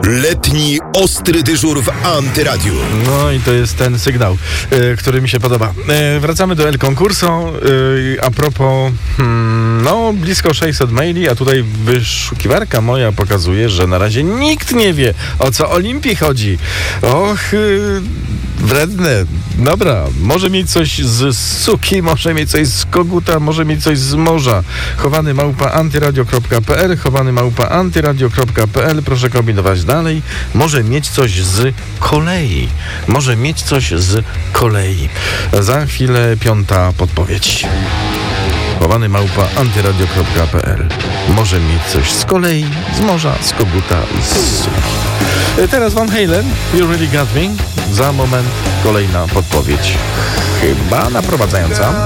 Letni ostry dyżur w Antyradiu. No i to jest ten sygnał, który mi się podoba. Wracamy do El Concurso. A propos, blisko 600 maili, a tutaj wyszukiwarka moja pokazuje, że na razie nikt nie wie, o co Olimpii chodzi. Wredne. Dobra, może mieć coś z suki, może mieć coś z koguta, może mieć coś z morza. chowany@antyradio.pl. Proszę kombinować dalej. Może mieć coś z kolei. Za chwilę 5. podpowiedź. chowany@antyradio.pl. Może mieć coś z kolei, z morza, z koguta, z suki. Teraz Van Halen, You Really Got Me. Za moment kolejna podpowiedź, chyba naprowadzająca.